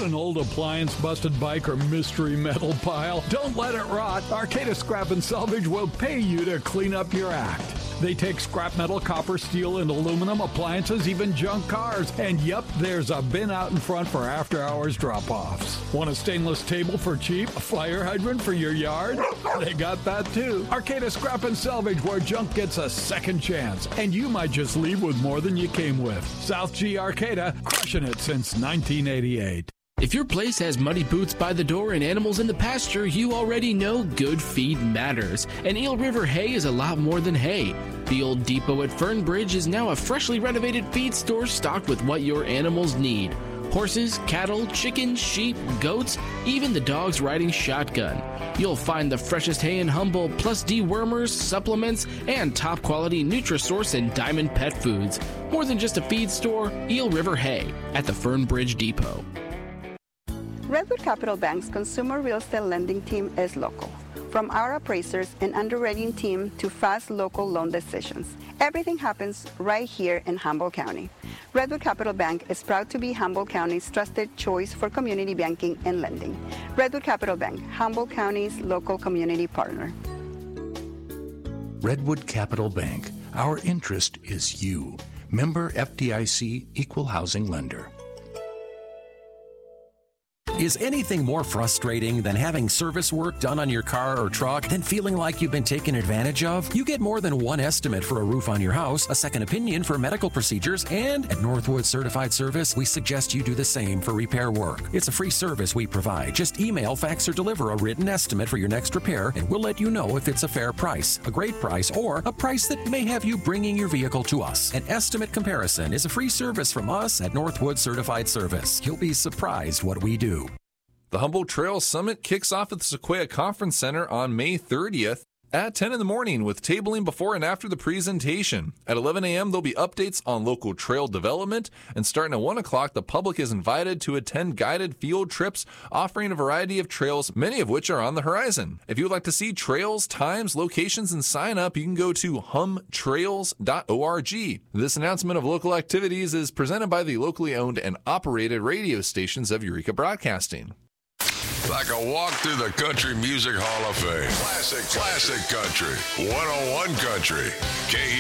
an old appliance, busted bike, or mystery metal pile? Don't let it rot. Arcata Scrap and Salvage will pay you to clean up your act. They take scrap metal, copper, steel, and aluminum, appliances, even junk cars. And yep, there's a bin out in front for after-hours drop-offs. Want a stainless table for cheap? A fire hydrant for your yard? They got that too. Arcata Scrap and Salvage, where junk gets a second chance. And you might just leave with more than you came with. South G Arcata, crushing it since 1988. If your place has muddy boots by the door and animals in the pasture, you already know good feed matters. And Eel River Hay is a lot more than hay. The old depot at Fernbridge is now a freshly renovated feed store stocked with what your animals need. Horses, cattle, chickens, sheep, goats, even the dogs riding shotgun. You'll find the freshest hay in Humboldt, plus dewormers, supplements, and top-quality Nutrisource and Diamond pet foods. More than just a feed store, Eel River Hay at the Fernbridge Depot. Redwood Capital Bank's consumer real estate lending team is local. From our appraisers and underwriting team to fast local loan decisions, everything happens right here in Humboldt County. Redwood Capital Bank is proud to be Humboldt County's trusted choice for community banking and lending. Redwood Capital Bank, Humboldt County's local community partner. Redwood Capital Bank. Our interest is you. Member FDIC, Equal Housing Lender. Is anything more frustrating than having service work done on your car or truck than feeling like you've been taken advantage of? You get more than one estimate for a roof on your house, a second opinion for medical procedures, and at Northwood Certified Service, we suggest you do the same for repair work. It's a free service we provide. Just email, fax, or deliver a written estimate for your next repair, and we'll let you know if it's a fair price, a great price, or a price that may have you bringing your vehicle to us. An estimate comparison is a free service from us at Northwood Certified Service. You'll be surprised what we do. The Humboldt Trails Summit kicks off at the Sequoia Conference Center on May 30th at 10 in the morning with tabling before and after the presentation. At 11 a.m., there'll be updates on local trail development, and starting at 1 o'clock, the public is invited to attend guided field trips offering a variety of trails, many of which are on the horizon. If you would like to see trails, times, locations, and sign up, you can go to humtrails.org. This announcement of local activities is presented by the locally owned and operated radio stations of Eureka Broadcasting. Like a walk through the Country Music Hall of Fame. Classic country. 101 Country.